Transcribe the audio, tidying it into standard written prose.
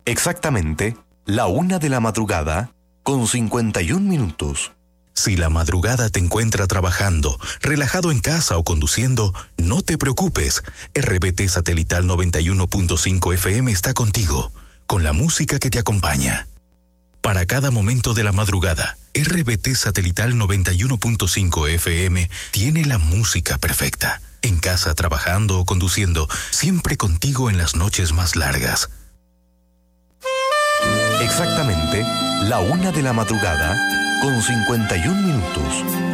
Exactamente, la 1 de la madrugada, con 51 minutos. Si la madrugada te encuentra trabajando, relajado en casa o conduciendo, no te preocupes. RBT Satelital 91.5 FM está contigo, con la música que te acompaña. Para cada momento de la madrugada, RBT Satelital 91.5 FM tiene la música perfecta. En casa, trabajando o conduciendo, siempre contigo en las noches más largas. Exactamente, la 1 de la madrugada, con 51 minutos.